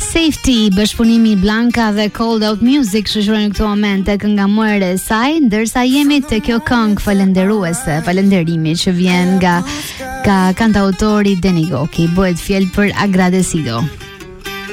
Safety, bashkëpunimi Blanka dhe Cold Out Music shoqërojnë në këtë moment tek nga mëre e saj, ndërsa jemi te kjo këngë falënderuese, falënderimi që vjen nga kantautori Denigoki, bëhet fjalë për Agradecido.